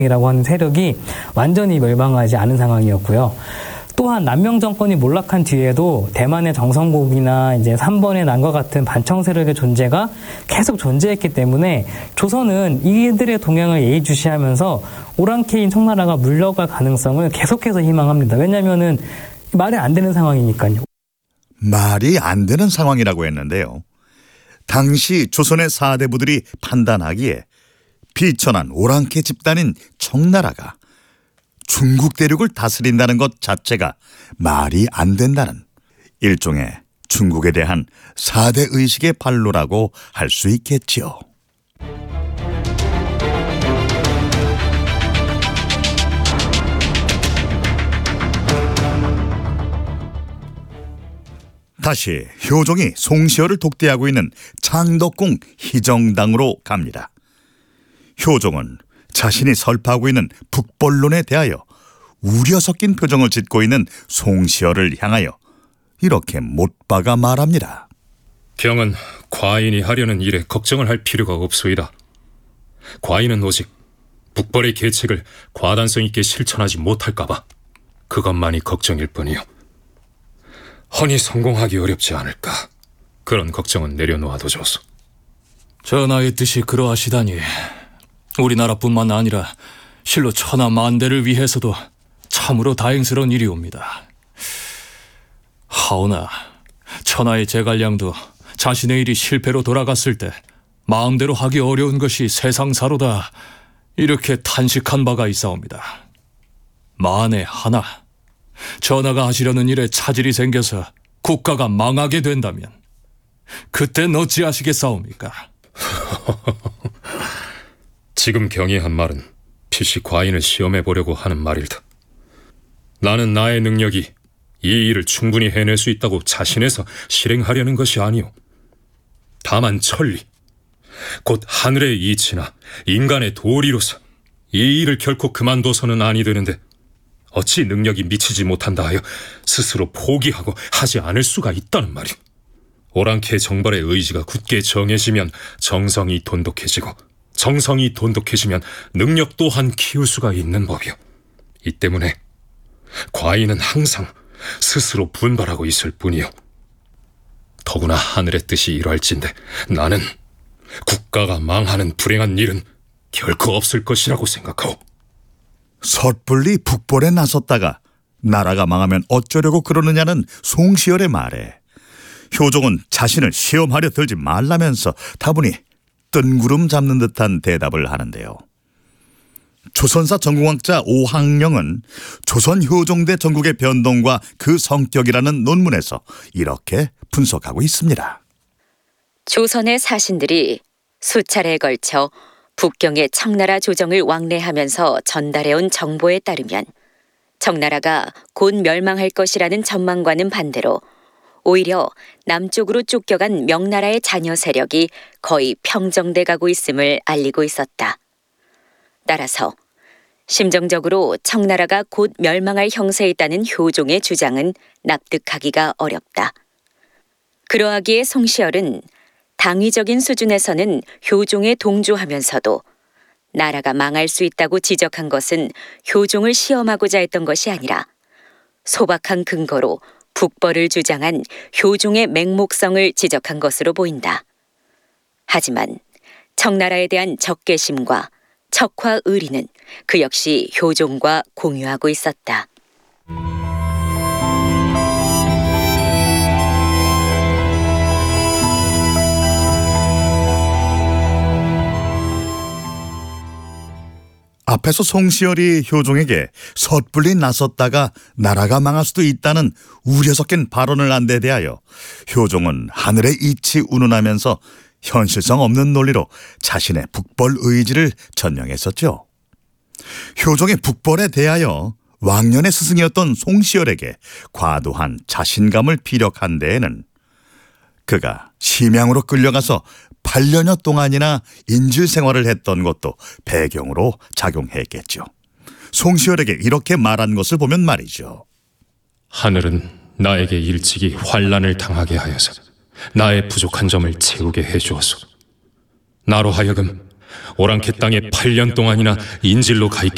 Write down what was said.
이라고 하는 세력이 완전히 멸망하지 않은 상황이었고요. 또한 남명 정권이 몰락한 뒤에도 대만의 정성국이나 이제 3번의 난과 같은 반청 세력의 존재가 계속 존재했기 때문에 조선은 이들의 동향을 예의주시하면서 오랑캐인 청나라가 물러갈 가능성을 계속해서 희망합니다. 왜냐하면은 말이 안 되는 상황이니까요. 말이 안 되는 상황이라고 했는데요. 당시 조선의 사대부들이 판단하기에 비천한 오랑캐 집단인 청나라가 중국 대륙을 다스린다는 것 자체가 말이 안 된다는 일종의 중국에 대한 사대 의식의 발로라고 할 수 있겠지요. 다시 효종이 송시열을 독대하고 있는 창덕궁 희정당으로 갑니다. 효종은 자신이 설파하고 있는 북벌론에 대하여 우려 섞인 표정을 짓고 있는 송시열을 향하여 이렇게 못박아 말합니다. 경은 과인이 하려는 일에 걱정을 할 필요가 없소이다. 과인은 오직 북벌의 계책을 과단성 있게 실천하지 못할까 봐 그것만이 걱정일 뿐이요. 허니 성공하기 어렵지 않을까, 그런 걱정은 내려놓아도 좋소. 전하의 뜻이 그러하시다니 우리나라뿐만 아니라 실로 천하 만대를 위해서도 참으로 다행스러운 일이옵니다. 하오나 천하의 제갈량도 자신의 일이 실패로 돌아갔을 때 마음대로 하기 어려운 것이 세상사로다 이렇게 탄식한 바가 있사옵니다. 만에 하나 전하가 하시려는 일에 차질이 생겨서 국가가 망하게 된다면 그땐 어찌하시겠사옵니까? 지금 경이 한 말은 필시 과인을 시험해보려고 하는 말일다. 나는 나의 능력이 이 일을 충분히 해낼 수 있다고 자신해서 실행하려는 것이 아니오. 다만 천리, 곧 하늘의 이치나 인간의 도리로서 이 일을 결코 그만둬서는 아니 되는데 어찌 능력이 미치지 못한다 하여 스스로 포기하고 하지 않을 수가 있다는 말이오. 오랑캐 정발의 의지가 굳게 정해지면 정성이 돈독해지고, 정성이 돈독해지면 능력 또한 키울 수가 있는 법이오. 이 때문에 과인은 항상 스스로 분발하고 있을 뿐이오. 더구나 하늘의 뜻이 이러할진대 나는 국가가 망하는 불행한 일은 결코 없을 것이라고 생각하오. 섣불리 북벌에 나섰다가 나라가 망하면 어쩌려고 그러느냐는 송시열의 말에 효종은 자신을 시험하려 들지 말라면서 다분히 뜬구름 잡는 듯한 대답을 하는데요. 조선사 전공학자 오학령은 조선 효종대 전국의 변동과 그 성격이라는 논문에서 이렇게 분석하고 있습니다. 조선의 사신들이 수차례에 걸쳐 북경의 청나라 조정을 왕래하면서 전달해온 정보에 따르면 청나라가 곧 멸망할 것이라는 전망과는 반대로 오히려 남쪽으로 쫓겨간 명나라의 자녀 세력이 거의 평정돼 가고 있음을 알리고 있었다. 따라서 심정적으로 청나라가 곧 멸망할 형세에 있다는 효종의 주장은 납득하기가 어렵다. 그러하기에 송시열은 당위적인 수준에서는 효종에 동조하면서도 나라가 망할 수 있다고 지적한 것은 효종을 시험하고자 했던 것이 아니라 소박한 근거로 북벌을 주장한 효종의 맹목성을 지적한 것으로 보인다. 하지만 청나라에 대한 적개심과 척화 의리는 그 역시 효종과 공유하고 있었다. 앞에서 송시열이 효종에게 섣불리 나섰다가 나라가 망할 수도 있다는 우려 섞인 발언을 한 데 대하여 효종은 하늘의 이치 운운하면서 현실성 없는 논리로 자신의 북벌 의지를 전명했었죠. 효종의 북벌에 대하여 왕년의 스승이었던 송시열에게 과도한 자신감을 피력한 데에는 그가 심양으로 끌려가서 8년여 동안이나 인질 생활을 했던 것도 배경으로 작용했겠죠. 송시열에게 이렇게 말한 것을 보면 말이죠. 하늘은 나에게 일찍이 환난을 당하게 하여서 나의 부족한 점을 채우게 해주었소. 나로 하여금 오랑캐 땅에 8년 동안이나 인질로 가 있게